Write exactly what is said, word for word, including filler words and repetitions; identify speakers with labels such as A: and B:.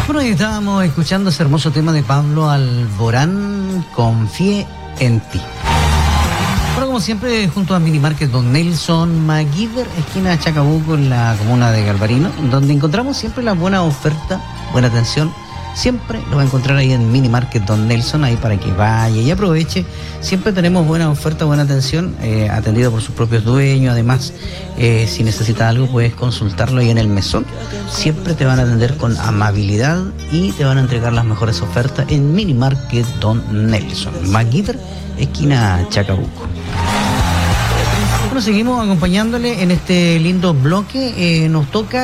A: Bueno, y estábamos escuchando ese hermoso tema de Pablo Alborán, Confié en ti. Bueno, como siempre, junto a Mini Market Don Nelson MacGyver, esquina Chacabuco, en la comuna de Galvarino, donde encontramos siempre la buena oferta, buena atención. Siempre lo va a encontrar ahí en Mini Market Don Nelson, ahí para que vaya y aproveche. Siempre tenemos buena oferta, buena atención, eh, atendido por sus propios dueños. Además, eh, si necesitas algo, puedes consultarlo ahí en el mesón. Siempre te van a atender con amabilidad y te van a entregar las mejores ofertas en Mini Market Don Nelson. MacGyver, esquina Chacabuco. Bueno, seguimos acompañándole en este lindo bloque. Eh, nos toca